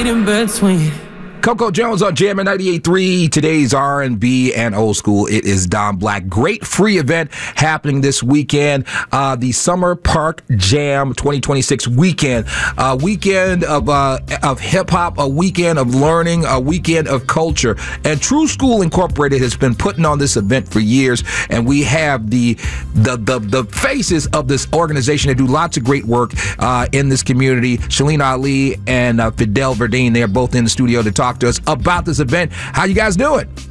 read in between. Coco Jones on Jammin' 98.3. Today's R&B and old school. It is Don Black. Great free event happening this weekend. The Summer Park Jam 2026 weekend. A weekend of hip-hop, a weekend of learning, a weekend of culture. And True School Incorporated has been putting on this event for years, and we have the faces of this organization that do lots of great work in this community. Shalene Ali and Fidel Verdine, they're both in the studio to talk to us about this event. How you guys doing?